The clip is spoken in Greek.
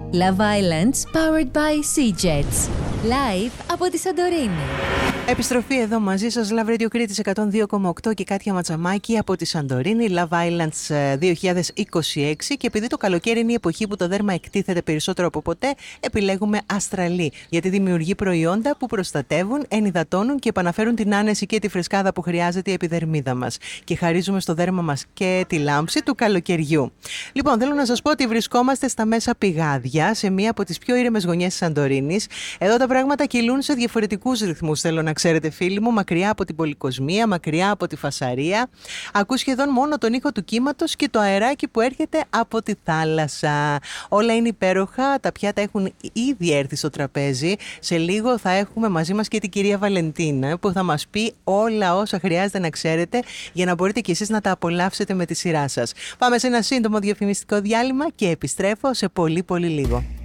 Love Islands powered by Sea Jets. Live από τη Σαντορίνη. Επιστροφή εδώ μαζί σας, Love Radio Κρήτης 102,8 και Κάτια Ματσαμάκη από τη Σαντορίνη, Love Islands 2026. Και επειδή το καλοκαίρι είναι η εποχή που το δέρμα εκτίθεται περισσότερο από ποτέ, επιλέγουμε Αστραλή. Γιατί δημιουργεί προϊόντα που προστατεύουν, ενυδατώνουν και επαναφέρουν την άνεση και τη φρεσκάδα που χρειάζεται η επιδερμίδα μας. Και χαρίζουμε στο δέρμα μας και τη λάμψη του καλοκαιριού. Λοιπόν, θέλω να σας πω ότι βρισκόμαστε στα μέσα πηγάδια, σε μία από τις πιο ήρεμες γωνιές της Σαντορίνης. Εδώ τα πράγματα κυλούν σε διαφορετικούς ρυθμούς, θέλω να ξέρετε, φίλοι μου, μακριά από την πολυκοσμία, μακριά από τη φασαρία. Ακούς σχεδόν μόνο τον ήχο του κύματος και το αεράκι που έρχεται από τη θάλασσα. Όλα είναι υπέροχα, τα πιάτα έχουν ήδη έρθει στο τραπέζι. Σε λίγο θα έχουμε μαζί μας και την κυρία Βαλεντίνα, που θα μας πει όλα όσα χρειάζεται να ξέρετε για να μπορείτε κι εσείς να τα απολαύσετε με τη σειρά σας. Πάμε σε ένα σύντομο διαφημιστικό διάλειμμα και επιστρέφω σε πολύ λίγο.